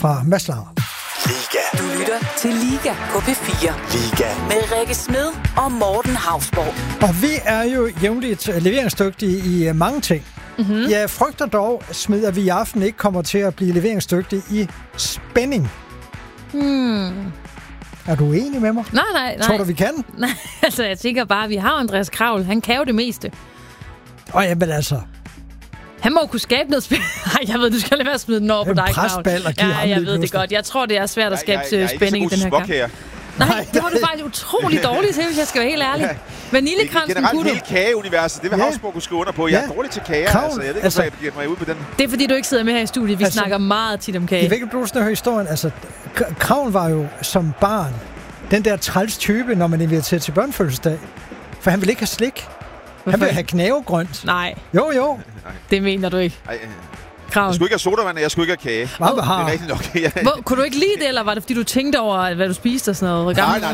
fra Mads Langer. Liga. Du lytter til Liga på P4. Liga. Med Rikke Smed og Morten Hausborg. Og vi er jo jævnligt leveringsdygtige i mange ting. Mm-hmm. Jeg frygter dog, Smed, at vi i aften ikke kommer til at blive leveringsdygtige i spænding. Er du enig med mig? Nej. Tror du, vi kan? Nej, altså jeg tænker bare, at vi har Andreas Kravl. Han kan jo det meste. Jamen altså... Han må kunne skabe noget spænding. Nej, jeg ved, du skal lade være at smide den over på dig, Kravl. Ja, jeg ved det godt. Jeg tror, det er svært at skabe spænding i den her kamp. Nej, det var du faktisk utrolig dårlig til, hvis jeg skal være helt ærlig. Vaniljekransen kunne du. Generelt hele kageuniverset, det vil Hausborg kunne skrive under på. Jeg er dårlig til kager, altså. Jeg ved ikke, hvorfor jeg giver mig ud på den. Det er, fordi du ikke sidder med her i studiet. Vi snakker meget tit om kage. Jeg ved ikke, om du sådan historien. Altså, Kravl var jo som barn den der træls type, når man inviterer til børnefødselsdag. For han ville ikke have slik. Han ville have knævegrønt. Nej. Jo. Det mener du ikke. Jeg skulle ikke have sodavand, og jeg skulle ikke have kage. Det er rigtigt nok. Kunne du ikke lide det, eller var det, fordi du tænkte over, hvad du spiste og sådan noget? Nej.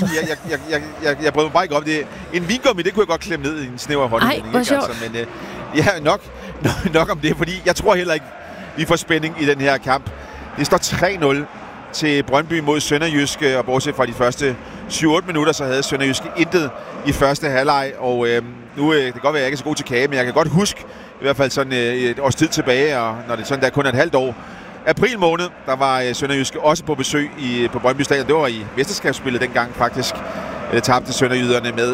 Jeg brød mig bare ikke op. En vingummi, det kunne jeg godt klemme ned i en snæver håndledning. Ej, hvor sjovt. Men nok om det, fordi jeg tror heller ikke, vi får spænding i den her kamp. Det står 3-0 til Brøndby mod Sønderjyske, og bortset fra de første 7-8 minutter, så havde Sønderjyske intet i første halvleg, og nu det kan godt være, at jeg ikke er så god til kage, men jeg kan godt huske, i hvert fald sådan et års tid tilbage, og når det sådan der kun er et halvt år, april måned, der var Sønderjyske også på besøg på Brøndby Stadion. Det var i mesterskabsspillet dengang faktisk. Tabte Sønderjyderne med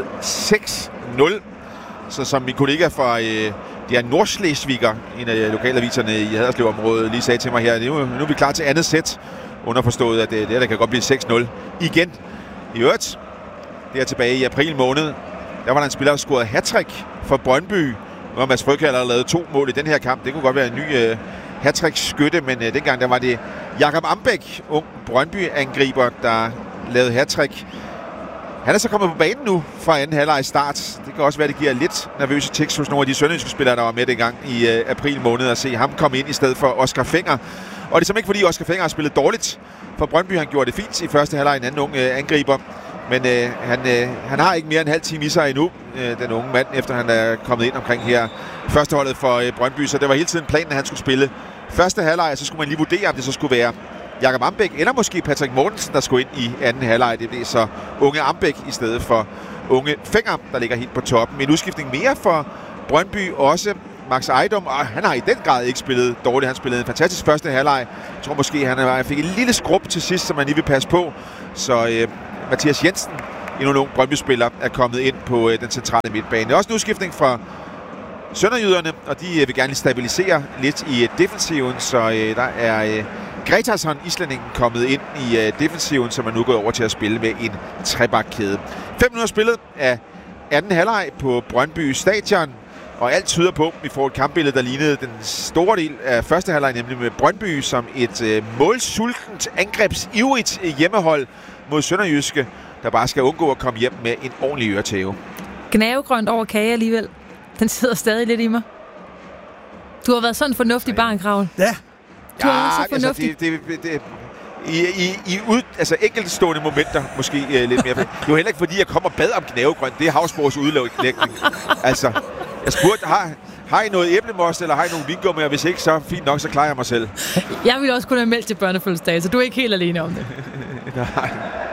6-0. Så som min kollega fra de er Nordslesviger, en af lokalaviserne i Haderslev-området, lige sagde til mig her, nu er vi klar til andet sæt. Underforstået, at det der kan godt blive 6-0 igen. I øvrigt, det er tilbage i april måned, der var der en spiller, der scorede hattrick for Brøndby. Nu har Mads Frøkjær lavet 2 mål i den her kamp. Det kunne godt være en ny hattrick-skytte, men dengang der var det Jakob Ambæk, ung Brøndby-angriber, der lavede hattrick. Han er så kommet på banen nu fra anden halvleg start. Det kan også være, det giver lidt nervøse tics hos nogle af de sønderjyske spillere, der var med dengang i april måned, at se ham komme ind i stedet for Oscar Fenger. Og det er simpelthen ikke, fordi Oscar Fenger har spillet dårligt for Brøndby. Han gjorde det fint i første halvleg, en anden ung angriber. Men han har ikke mere end en halv time i sig endnu, den unge mand, efter han er kommet ind omkring her førsteholdet for Brøndby. Så det var hele tiden planen, at han skulle spille første halvleg, så skulle man lige vurdere, om det så skulle være Jakob Ambæk, eller måske Patrick Mortensen, der skulle ind i anden halvleg. Det blev så unge Ambæk i stedet for unge Fenger, der ligger helt på toppen. En udskiftning mere for Brøndby også. Max Ejdom, og han har i den grad ikke spillet dårligt. Han spillede en fantastisk første halvleg. Jeg tror måske, han fik en lille skrub til sidst, som man lige vil passe på. Så Mathias Jensen, endnu en ung Brøndby-spiller, er kommet ind på den centrale midtbane. Det er også en udskiftning fra Sønderjyderne, og de vil gerne stabilisere lidt i defensiven, så der er Gretarsson, islændingen, kommet ind i defensiven, som er nu gået over til at spille med en trebakkæde. 5 minutter spillet af anden halvleg på Brøndby Stadion, og alt tyder på, at vi får et kampbillede, der lignede den store del af første halvleg, nemlig med Brøndby som et målsultent, angrebsivrigt hjemmehold mod Sønderjyske, der bare skal undgå at komme hjem med en ordentlig øretæve. Gnavegrønt over kage alligevel. Den sidder stadig lidt i mig. Du har været sådan en fornuftig barn, Kravl. Ja. Du har været så fornuftig. Altså enkeltstående momenter måske lidt mere. Det er jo heller ikke, fordi jeg kommer og bad om gnavegrønt. Det er Hausborgs udlægning. Altså, jeg spurgte, har I noget æblemost, eller har I nogle vingummi? Og hvis ikke, så fint nok, så klarer jeg mig selv. Jeg vil også kunne have meldt til børnefødselsdag, så du er ikke helt alene om det. Nej.